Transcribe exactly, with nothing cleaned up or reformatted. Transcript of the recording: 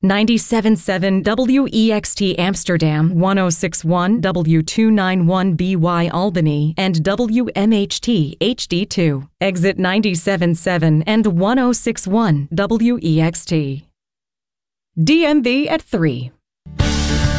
ninety-seven point seven W E X T Amsterdam, one oh six point one W two ninety-one B Y Albany, and W M H T H D two. Exit ninety-seven point seven and one oh six point one W E X T. D M V at three.